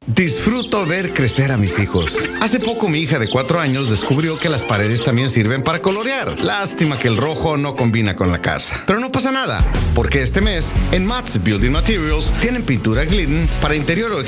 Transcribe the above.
Disfruto ver crecer a mis hijos. Hace poco mi hija de 4 años descubrió que las paredes también sirven para colorear. Lástima que el rojo no combina con la casa. Pero no pasa nada, porque este mes en Matt's Building Materials tienen pintura Glidden para interior o